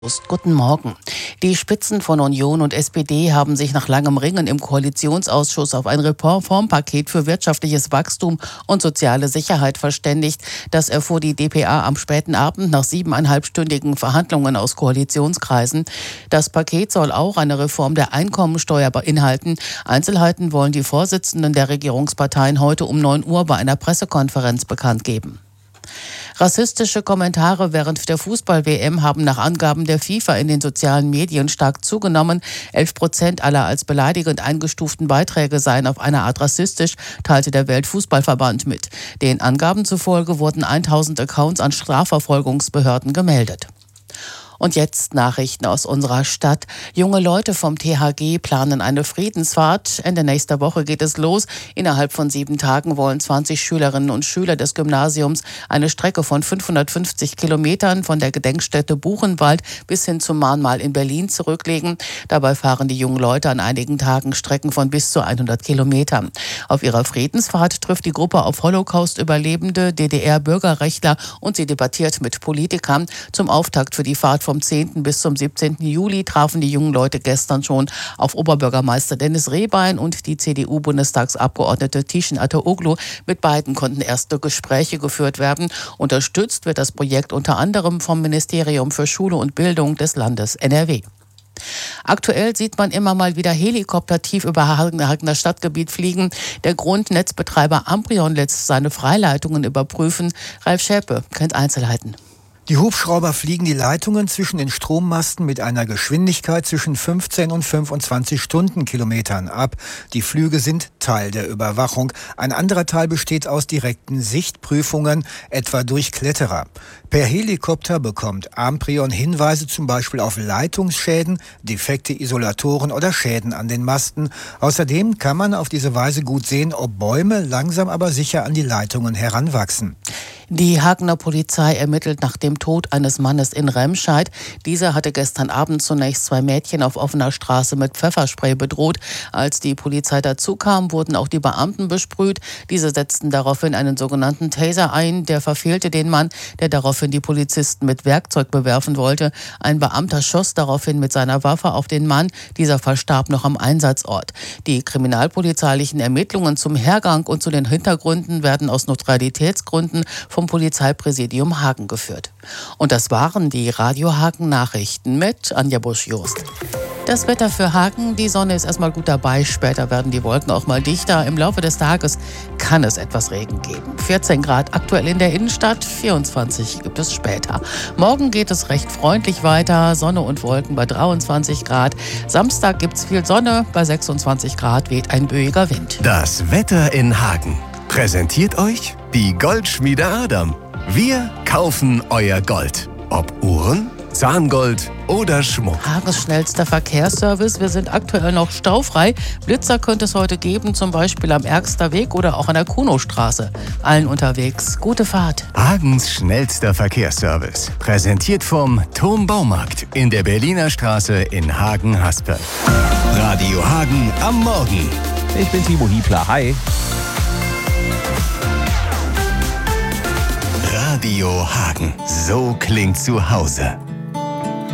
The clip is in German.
Guten Morgen. Die Spitzen von Union und SPD haben sich nach langem Ringen im Koalitionsausschuss auf ein Reformpaket für wirtschaftliches Wachstum und soziale Sicherheit verständigt. Das erfuhr die dpa am späten Abend nach 7,5-stündigen Verhandlungen aus Koalitionskreisen. Das Paket soll auch eine Reform der Einkommensteuer beinhalten. Einzelheiten wollen die Vorsitzenden der Regierungsparteien heute um 9 Uhr bei einer Pressekonferenz bekannt geben. Rassistische Kommentare während der Fußball-WM haben nach Angaben der FIFA in den sozialen Medien stark zugenommen. 11% aller als beleidigend eingestuften Beiträge seien auf eine Art rassistisch, teilte der Weltfußballverband mit. Den Angaben zufolge wurden 1000 Accounts an Strafverfolgungsbehörden gemeldet. Und jetzt Nachrichten aus unserer Stadt. Junge Leute vom THG planen eine Friedensfahrt. Ende nächster Woche geht es los. Innerhalb von 7 Tagen wollen 20 Schülerinnen und Schüler des Gymnasiums eine Strecke von 550 Kilometern von der Gedenkstätte Buchenwald bis hin zum Mahnmal in Berlin zurücklegen. Dabei fahren die jungen Leute an einigen Tagen Strecken von bis zu 100 Kilometern. Auf ihrer Friedensfahrt trifft die Gruppe auf Holocaust-Überlebende, DDR-Bürgerrechtler und sie debattiert mit Politikern. Zum Auftakt für die Fahrt vom 10. bis zum 17. Juli trafen die jungen Leute gestern schon auf Oberbürgermeister Dennis Rehbein und die CDU-Bundestagsabgeordnete Tishin Ataoglu. Mit beiden konnten erste Gespräche geführt werden. Unterstützt wird das Projekt unter anderem vom Ministerium für Schule und Bildung des Landes NRW. Aktuell sieht man immer mal wieder Helikopter tief über Hagener Stadtgebiet fliegen. Der Grundnetzbetreiber Amprion lässt seine Freileitungen überprüfen. Ralf Schäpe kennt Einzelheiten. Die Hubschrauber fliegen die Leitungen zwischen den Strommasten mit einer Geschwindigkeit zwischen 15 und 25 Stundenkilometern ab. Die Flüge sind Teil der Überwachung. Ein anderer Teil besteht aus direkten Sichtprüfungen, etwa durch Kletterer. Per Helikopter bekommt Amprion Hinweise zum Beispiel auf Leitungsschäden, defekte Isolatoren oder Schäden an den Masten. Außerdem kann man auf diese Weise gut sehen, ob Bäume langsam aber sicher an die Leitungen heranwachsen. Die Hagener Polizei ermittelt nach dem Tod eines Mannes in Remscheid. Dieser hatte gestern Abend zunächst 2 Mädchen auf offener Straße mit Pfefferspray bedroht. Als die Polizei dazukam, wurden auch die Beamten besprüht. Diese setzten daraufhin einen sogenannten Taser ein. Der verfehlte den Mann, der daraufhin die Polizisten mit Werkzeug bewerfen wollte. Ein Beamter schoss daraufhin mit seiner Waffe auf den Mann. Dieser verstarb noch am Einsatzort. Die kriminalpolizeilichen Ermittlungen zum Hergang und zu den Hintergründen werden aus Neutralitätsgründen vom Polizeipräsidium Hagen geführt. Und das waren die Radio Hagen Nachrichten mit Anja Busch-Jost. Das Wetter für Hagen, die Sonne ist erstmal gut dabei, später werden die Wolken auch mal dichter. Im Laufe des Tages kann es etwas Regen geben. 14 Grad aktuell in der Innenstadt, 24 gibt es später. Morgen geht es recht freundlich weiter, Sonne und Wolken bei 23 Grad. Samstag gibt es viel Sonne, bei 26 Grad weht ein böiger Wind. Das Wetter in Hagen präsentiert euch die Goldschmiede Adam. Wir kaufen euer Gold. Ob Uhren, Zahngold oder Schmuck. Hagens schnellster Verkehrsservice. Wir sind aktuell noch staufrei. Blitzer könnte es heute geben, zum Beispiel am Ergster Weg oder auch an der Kunostraße. Allen unterwegs. Gute Fahrt. Hagens schnellster Verkehrsservice. Präsentiert vom Thom Baumarkt in der Berliner Straße in Hagen-Hasperl. Radio Hagen am Morgen. Ich bin Timo Hiebler. Hi. Radio Hagen. So klingt zu Hause.